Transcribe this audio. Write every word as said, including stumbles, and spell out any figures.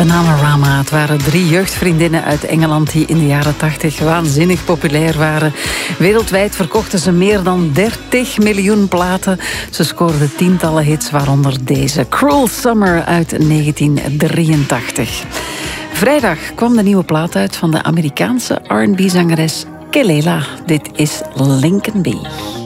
Bananarama. Het waren drie jeugdvriendinnen uit Engeland die in de jaren tachtig waanzinnig populair waren. Wereldwijd verkochten ze meer dan dertig miljoen platen. Ze scoorden tientallen hits, waaronder deze. Cruel Summer uit negentien drieëntachtig. Vrijdag kwam de nieuwe plaat uit van de Amerikaanse R en B-zangeres Kelela. Dit is Lincoln B.